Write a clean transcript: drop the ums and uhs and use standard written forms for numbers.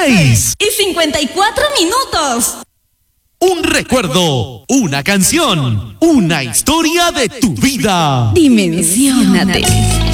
6:54. Un recuerdo, una canción, una historia de tu vida. Dimensiónate.